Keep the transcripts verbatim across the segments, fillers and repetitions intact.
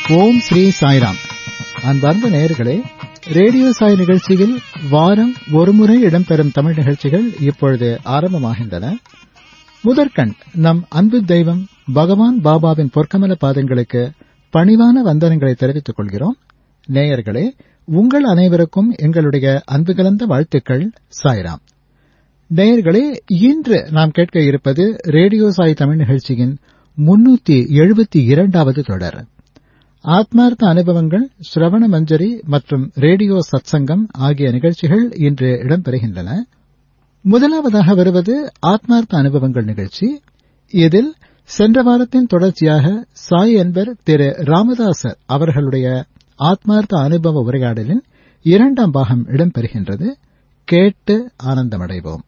ஓம் ஸ்ரீ சாய்ராம். அன்பார்ந்த நேயர்களே, ரேடியோ சாய் நிகழ்ச்சியில் வாரம் ஒருமுறை இடம்பெறும் தமிழ் நிகழ்ச்சிகள் இப்பொழுது ஆரம்பமாகின்றன. முதற்கண் நம் அன்பு தெய்வம் பகவான் பாபாவின் பொற்கமல பாதங்களுக்கு பணிவான வந்தனங்களை தெரிவித்துக் கொள்கிறோம். நேயர்களே, உங்கள் அனைவருக்கும் எங்களுடைய அன்பு கலந்த வாழ்த்துக்கள். சாய்ராம். நேயர்களே, இன்று நாம் கேட்க இருப்பது ரேடியோ சாய் தமிழ் நிகழ்ச்சியின் முன்னூத்தி எழுபத்தி இரண்டாவது தொடர். ஆத்மார்த்த அனுபவங்கள், ஸ்ரவண மஞ்சரி மற்றும் ரேடியோ சத்சங்கம் ஆகிய நிகழ்ச்சிகள் இன்று இடம்பெறுகின்றன. முதலாவதாக வருவது ஆத்மார்த்த அனுபவங்கள் நிகழ்ச்சி. இதில் சென்ற வாரத்தின் தொடர்ச்சியாக சாய் என்பர் திரு ராமதாசர் அவர்களுடைய ஆத்மார்த்த அனுபவ உரையாடலின் இரண்டாம் பாகம் இடம்பெறுகின்றது. கேட்டு ஆனந்தமடைவோம்.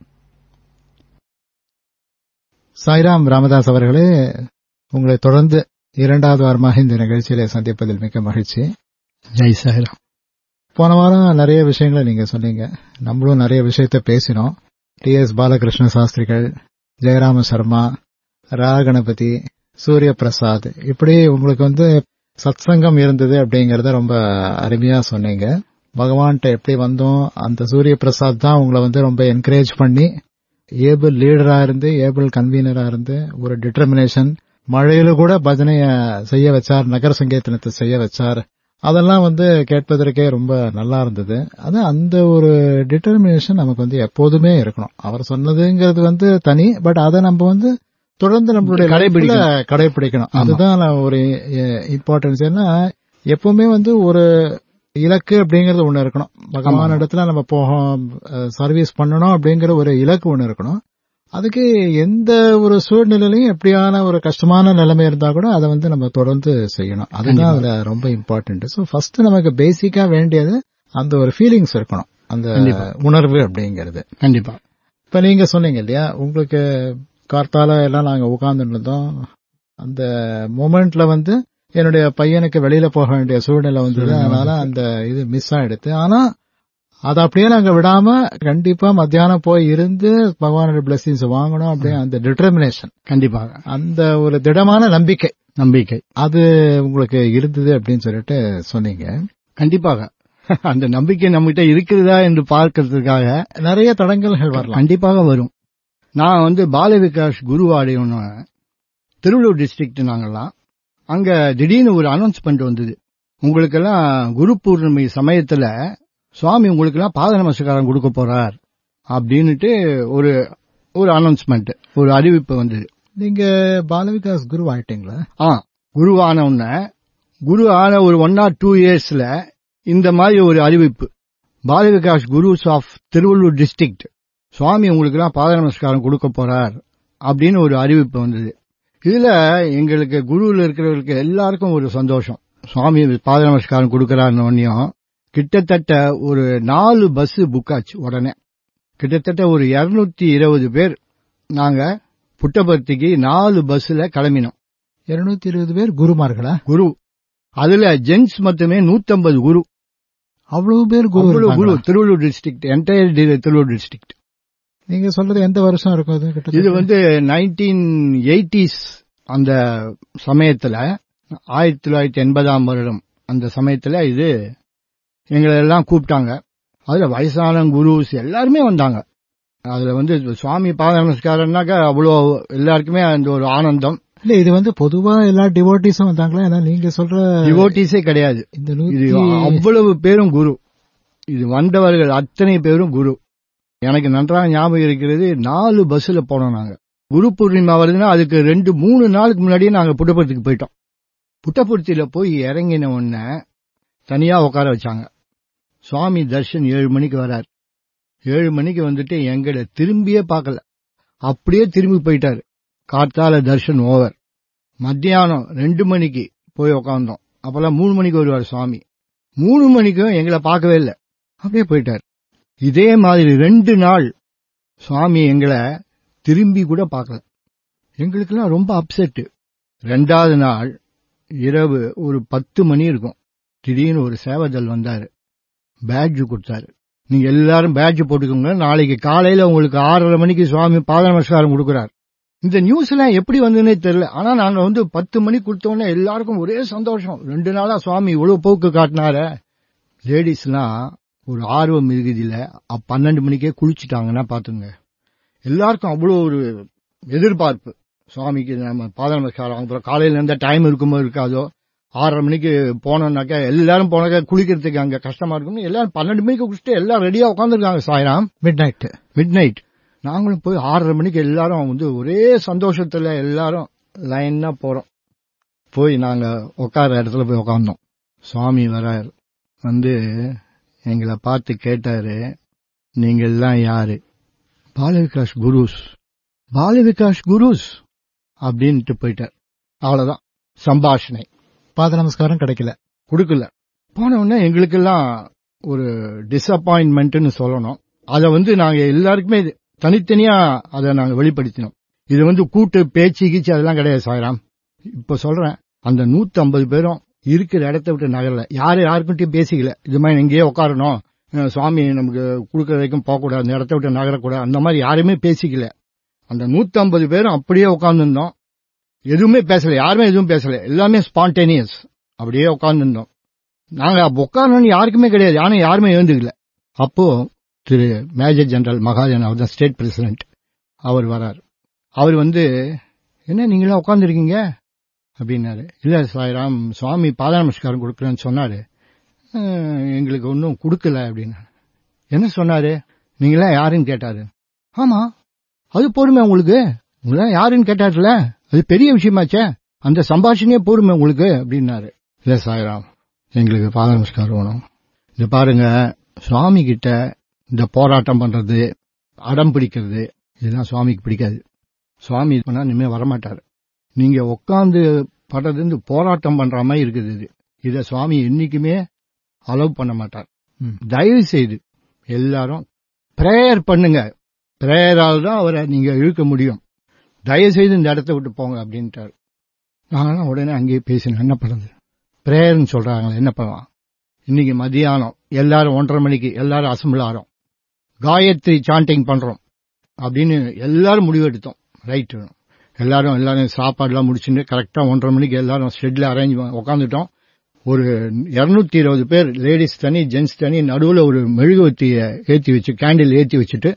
சாய்ராம் ராமதாஸ் அவர்களே, உங்களை தொடர்ந்து இரண்டாவது வாரமாக இந்த நிகழ்ச்சியில சந்திப்பதில் மிக்க மகிழ்ச்சி. ஜெய் சாய்ராம். போன வாரம் நிறைய விஷயங்களை நீங்க சொன்னீங்க, நம்மளும் நிறைய விஷயத்த பேசினோம். டி எஸ் பாலகிருஷ்ண சாஸ்திரிகள், ஜெயராம சர்மா, ரா கணபதி, சூரிய பிரசாத், இப்படி உங்களுக்கு வந்து சத்சங்கம் இருந்தது அப்படிங்கறத ரொம்ப அருமையா சொன்னீங்க. பகவான்கிட்ட எப்படி வந்தோம், அந்த சூரிய பிரசாத் தான் உங்களை வந்து ரொம்ப என்கரேஜ் பண்ணி ஏபிள் லீடரா இருந்து ஏபிள் கன்வீனரா இருந்து ஒரு டிட்டர்மினேஷன், மழையில கூட பஜனைய செய்ய வச்சார், நகர சங்கீர்த்தனத்தை செய்ய வச்சார். அதெல்லாம் வந்து கேட்பதற்கே ரொம்ப நல்லா இருந்தது. அது அந்த ஒரு டிட்டர்மினேஷன் நமக்கு வந்து எப்போதுமே இருக்கணும். அவர் சொன்னதுங்கிறது வந்து தனி, பட் அதை நம்ம வந்து தொடர்ந்து நம்மளுடைய கடைபிடிக்கணும். அதுதான் ஒரு இம்பார்ட்டன்ஸ். ஏன்னா எப்பவுமே வந்து ஒரு இலக்கு அப்படிங்கறது ஒண்ணு இருக்கணும். பகவான் இடத்துல நம்ம போக சர்வீஸ் பண்ணணும் அப்படிங்கிற ஒரு இலக்கு ஒண்ணு இருக்கணும். அதுக்கு எந்த ஒரு சூழ்நிலையிலையும் எப்படியான ஒரு கஷ்டமான நிலைமை இருந்தா கூட அதை வந்து நம்ம தொடர்ந்து செய்யணும். அதுதான் அதுல ரொம்ப இம்பார்ட்டன்ட். சோ ஃபர்ஸ்ட் நமக்கு பேசிக்கா வேண்டியது அந்த ஒரு ஃபீலிங்ஸ் இருக்கணும், அந்த உணர்வு அப்படிங்கிறது. கண்டிப்பா. இப்ப நீங்க சொன்னீங்க இல்லையா, உங்களுக்கு கார்த்தால எல்லாம் நாங்க உட்கார்ந்து இருந்தோம். அந்த மொமெண்ட்ல வந்து என்னுடைய பையனுக்கு வெளியில போக வேண்டிய சூழ்நிலை வந்தது. அதனால அந்த இது மிஸ் ஆயிடுத்து. ஆனா அதை அப்படியே நாங்க விடாம கண்டிப்பா மத்தியானம் போய் இருந்து பகவானோட பிளெஸிங்ஸ் வாங்கணும் அப்படியே அந்த டிட்டர்மினேஷன், கண்டிப்பாக அந்த ஒரு திடமான நம்பிக்கை நம்பிக்கை அது உங்களுக்கு இருந்தது அப்படின்னு சொல்லிட்டு சொன்னீங்க. கண்டிப்பாக அந்த நம்பிக்கை நம்மகிட்ட இருக்கிறதா என்று பார்க்கறதுக்காக நிறைய தடங்கல்கள் வரலாம். கண்டிப்பாக வரும். நான் வந்து பால விகாஸ் குருவாடையோன்னு திருவள்ளூர் டிஸ்ட்ரிக்ட், நாங்கெல்லாம் அங்க திடீர்னு ஒரு அனௌன்ஸ்மெண்ட் வந்தது. உங்களுக்கெல்லாம் குரு பூர்ணிமை சமயத்துல சுவாமி உங்களுக்கெல்லாம் பாத நமஸ்காரம் கொடுக்க போறார் அப்படின்னுட்டு ஒரு ஒரு அனௌன்ஸ்மெண்ட், ஒரு அறிவிப்பு வந்தது. நீங்க பாலவிகாஸ் குரு ஆயிட்டீங்களா? ஆ, குரு ஆன உடனே, குரு ஆன ஒரு ஒன் ஆர் டூ இயர்ஸ்ல இந்த மாதிரி ஒரு அறிவிப்பு, பாலவிகாஸ் குருஸ் ஆஃப் திருவள்ளூர் டிஸ்ட்ரிக்ட், சுவாமி உங்களுக்கெல்லாம் பாத நமஸ்காரம் கொடுக்க போறார் அப்படின்னு ஒரு அறிவிப்பு வந்தது. இதுல எங்களுக்கு குருவில் இருக்கிறவர்களுக்கு எல்லாருக்கும் ஒரு சந்தோஷம். சுவாமி பாத நமஸ்காரம் கொடுக்கறாருன்னு ஒன்னையும் கிட்டத்தட்ட ஒரு நாலு பஸ் புக் ஆச்சு. உடனே கிட்டத்தட்ட ஒரு இருநூத்தி இருபது பேர் நாங்க புட்டபர்த்திக்கு நாலு பஸ்ல கிளம்பினோம். இருநூத்தி இருபது பேர் குருமார்களா? குரு. அதுல ஜென்ஸ் மட்டுமே நூத்தி ஐம்பது குரு. அவ்வளவு பேர் குரு குரு Tiruvallur district, entire Tiruvallur district. நீங்க சொல்றது எந்த வருஷம் இருக்கும் அது? இது வந்து நைன்டீன் எயிட்டிஸ் அந்த சமயத்துல, ஆயிரத்தி தொள்ளாயிரத்தி எண்பதாம் வருடம் அந்த சமயத்துல இது எங்களை எல்லாம் கூப்பிட்டாங்க. அதுல வயசான குருஸ் எல்லாருமே வந்தாங்க. அதுல வந்து சுவாமி பாத நமஸ்காரம்னாக்க அவ்வளோ எல்லாருக்குமே அந்த ஒரு ஆனந்தம். இல்ல, இது வந்து பொதுவா எல்லா டிவோட்டிஸும் வந்தாங்களா? ஏன்னா நீங்க சொல்ற டிவோட்டிஸே கிடையாது, இது அவ்வளவு பேரும் குரு. இது வந்தவர்கள் அத்தனை பேரும் குரு. எனக்கு நன்றாக ஞாபகம் இருக்கிறது, நாலு பஸ்ல போனோம் நாங்க. குரு பூர்ணிமா வருதுன்னா அதுக்கு ரெண்டு மூணு நாளுக்கு முன்னாடியே நாங்க புட்டபர்த்திக்கு போயிட்டோம். புட்டபர்த்தியில போய் இறங்கின உடனே தனியா உட்கார வச்சாங்க. சுவாமி தர்ஷன் ஏழு மணிக்கு வரார். ஏழு மணிக்கு வந்துட்டு எங்களை திரும்பியே பார்க்கல, அப்படியே திரும்பி போயிட்டாரு. கார்த்தால தர்ஷன் ஓவர். மத்தியானம் ரெண்டு மணிக்கு போய் உக்காந்தோம். அப்பெல்லாம் மூணு மணிக்கு வருவார் சுவாமி. மூணு மணிக்கும் எங்களை பார்க்கவே இல்லை, அப்படியே போயிட்டார். இதே மாதிரி ரெண்டு நாள் சுவாமி எங்களை திரும்பி கூட பார்க்கல. எங்களுக்கெல்லாம் ரொம்ப அப்செட். ரெண்டாவது நாள் இரவு ஒரு பத்து மணி இருக்கும், திடீர்னு ஒரு சேவதல் வந்தாரு, பேட்ஜ் கொடுத்தாரு. நீங்க எல்லாரும் பேட்ஜ் போட்டுக்கோங்க, நாளைக்கு காலையில உங்களுக்கு ஆறரை மணிக்கு சுவாமி பாத நமஸ்காரம் கொடுக்கிறார் இந்த நியூஸ் எல்லாம் எப்படி வந்ததுன்னே தெரியல. ஆனா நாங்க வந்து பத்து மணி கொடுத்தோன்னே எல்லாருக்கும் ஒரே சந்தோஷம். ரெண்டு நாளா சுவாமி இவ்வளவு போக்கு காட்டினார. லேடிஸ் எல்லாம் ஒரு ஆர்வம் இருக்குதுல, பன்னெண்டு மணிக்கே குளிச்சுட்டாங்கன்னா பாத்துங்க. எல்லாருக்கும் அவ்வளவு ஒரு எதிர்பார்ப்பு. சுவாமிக்கு நம்ம பாத நமஸ்காரம் அப்புறம் காலையில இருந்த டைம் இருக்குமோ இருக்காதோ, ஆறரை மணிக்கு போனோம்னாக்கா எல்லாரும் போனாக்கா குளிக்கிறதுக்கு அங்க கஷ்டமா இருக்கும். எல்லாரும் பன்னெண்டு மணிக்கு குளிச்சுட்டு எல்லாம் ரெடியா உட்காந்துருக்காங்க. Sairam mid night mid night நாங்களும் போய் ஆறரை மணிக்கு எல்லாரும் வந்து ஒரே சந்தோஷத்துல எல்லாரும் லைனா போறோம். போய் நாங்க உட்கார இடத்துல போய் உட்கார்ந்தோம். சுவாமி வராரு. வந்து எங்களை பார்த்து கேட்டாரு, நீங்க எல்லாம் யாரு? பாலவிகாஸ் குருஸ். பாலவிகாஸ் குருஸ் அப்படின்ட்டு போயிட்டார். அவ்வளவுதான் சம்பாஷணை. பாத நமஸ்காரம் கிடைக்கல, கொடுக்கல. போன உடனே எங்களுக்கெல்லாம் ஒரு டிசப்பாயின்மெண்ட்னு சொல்லணும். அதை வந்து நாங்க எல்லாருக்குமே தனித்தனியா அதை நாங்க வெளிப்படுத்தினோம். இது வந்து கூட்டு பேச்சு கீச்சு அதெல்லாம் கிடையாது சாயராம். இப்ப சொல்றேன், அந்த நூத்தி ஐம்பது பேரும் இருக்கிற இடத்த விட்டு நகரல. யாரு யாருக்கிட்டையும் பேசிக்கல. இது மாதிரி எங்கேயே உட்காரணும், சுவாமி நமக்கு கொடுக்கற வரைக்கும் போகக்கூடாது, அந்த இடத்த விட்டு நகரக்கூடாது, அந்த மாதிரி யாருமே பேசிக்கல. அந்த நூத்தி ஐம்பது பேரும் அப்படியே உட்கார்ந்துருந்தோம். எதுவுமே பேசல, யாருமே எதுவும் பேசல. எல்லாமே ஸ்பான்டேனியஸ். அப்படியே உட்கார்ந்துருந்தோம். நாங்க உட்காரணும்னு யாருக்குமே கிடையாது. யாரும் யாருமே எழுந்துக்கல. அப்போ திரு மேஜர் ஜெனரல் மகாஜன், அவர் தான் ஸ்டேட் பிரசிடென்ட், அவர் வராரு. அவர் வந்து, என்ன நீங்களா உட்காந்துருக்கீங்க அப்படின்னாரு. இல்ல சாய்ராம், சுவாமி பாத நமஸ்காரம் கொடுக்குறேன்னு சொன்னாரு, எங்களுக்கு ஒன்னும் கொடுக்கல அப்படின்னா. என்ன சொன்னாரு? நீங்களா யாருன்னு கேட்டாரு. ஆமா, அது போருமே உங்களுக்கு, உங்களா யாருன்னு கேட்டாருல, அது பெரிய விஷயமாச்சே, அந்த சம்பாஷணையே போருமே உங்களுக்கு அப்படின்னாரு. இல்ல சாய்ராம், எங்களுக்கு பாத நமஸ்காரம் வேணும். இது பாருங்க, சுவாமி கிட்ட இந்த போராட்டம் பண்றது, அடம் பிடிக்கிறது, இதெல்லாம் சுவாமிக்கு பிடிக்காது. சுவாமி பண்ணா இனிமே வரமாட்டாரு. நீங்க உட்காந்து படுறது இந்த போராட்டம் பண்ற மாதிரி இருக்குது. இது இத சுவாமி என்னைக்குமே அலோவ் பண்ண மாட்டார். தயவு செய்து எல்லாரும் பிரேயர் பண்ணுங்க. பிரேயரால் தான் அவரை நீங்க இழுக்க முடியும். தயவு செய்து இந்த இடத்த விட்டு போங்க அப்படின்ட்டாரு. நாங்களாம் உடனே அங்கேயே பேசினோம். என்ன பண்றது, பிரேயர்னு சொல்றாங்களே, என்ன பண்ணலாம்? இன்னைக்கு மதியானம் எல்லாரும் ஒன்றரை மணிக்கு எல்லாரும் அசம்பிள் ஆறோம், காயத்ரி சாண்டிங் பண்றோம் அப்படின்னு எல்லாரும் முடிவெடுத்தோம். ரைட், எல்லாரும் எல்லாரும் சாப்பாடுலாம் முடிச்சுட்டு கரெக்டா ஒன்றரை மணிக்கு எல்லாரும் ஷெட்ல அரேஞ்ச் உட்காந்துட்டோம். ஒரு இருநூத்தி இருபது பேர், லேடிஸ் தனி ஜென்ட்ஸ் தனி, நடுவுல ஒரு மெழுகுவத்திய ஏத்தி வச்சு, கேண்டில் ஏத்தி வச்சுட்டு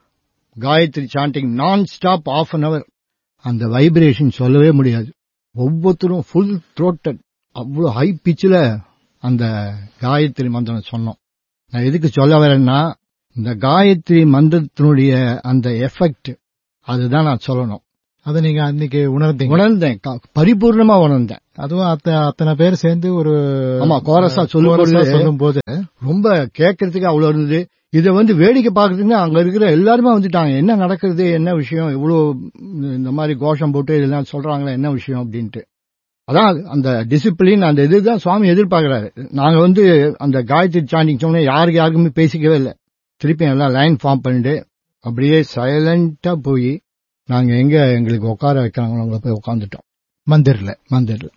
காயத்ரி சாண்டிங் நான் ஸ்டாப் ஆஃப் அன் அவர். அந்த வைப்ரேஷன் சொல்லவே முடியாது. ஒவ்வொருத்தரும் ஃபுல் த்ரோட்டட், அவ்வளவு ஹை பிச்சில் அந்த காயத்ரி மந்திரம் சொன்னோம். நான் எதுக்கு சொல்ல வரேன்னா, இந்த காயத்ரி மந்திரத்தினுடைய அந்த எஃபெக்ட், அதுதான் நான் சொல்லணும். அதை நீங்க அன்னைக்கு உணர்ந்தீங்க? உணர்ந்தேன், பரிபூர்ணமா உணர்ந்தேன். அதுவும் அத்தனை பேர் சேர்ந்து ஒரு ஆமா கோரஸா சொல்லும் போது ரொம்ப கேட்கறதுக்கு அவ்வளவு இருந்தது. இதை வந்து வேடிக்கை பார்க்கறதுக்கு அங்க இருக்கிற எல்லாருமே வந்துட்டாங்க. என்ன நடக்கிறது, என்ன விஷயம், இவ்வளவு இந்த மாதிரி கோஷம் போட்டு இதெல்லாம் சொல்றாங்களே, என்ன விஷயம் அப்படின்ட்டு. அதான் அந்த டிசிப்ளின், அந்த இதுதான் சுவாமி எதிர்பார்க்கிறாரு. நாங்க வந்து அந்த காயத்ரி சாண்டிங் சொன்ன யாருக்கு யாருக்குமே பேசிக்கவே இல்லை. திருப்பி எல்லாம் லைன் ஃபார்ம் பண்ணிட்டு அப்படியே சைலண்டா போய் நாங்க எங்க எங்களுக்கு உட்கார வைக்கிறாங்களோ அங்க போய் உட்காந்துட்டோம். மந்திர்ல மந்திர்ல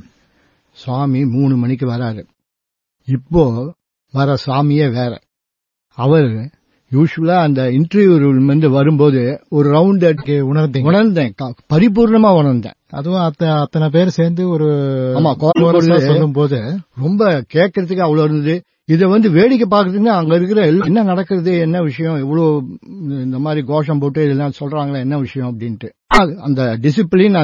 சுவாமி மூணு மணிக்கு வராரு. இப்போ வர சுவாமியே வேற. அவர் யூஸ்வலா அந்த இன்டர்வியூ ரூம் வந்து வரும்போது ஒரு ரவுண்ட் உணர்ந்தேன் உணர்ந்தேன் பரிபூர்ணமா உணர்ந்தேன். அதுவும் அத்தனை பேர் சேர்ந்து ஒரு ஆமா கோரஸா சொல்லும் போது ரொம்ப கேட்கறதுக்கு அவ்வளவு இருந்தது. இதை வந்து வேடிக்கை பார்க்கறதுக்கு அங்க இருக்கிற என்ன நடக்கிறது, என்ன விஷயம், இவ்வளவு இந்த மாதிரி கோஷம் போட்டு இதெல்லாம் சொல்றாங்களே, என்ன விஷயம் அப்படின்ட்டு. அந்த டிசிப்ளின்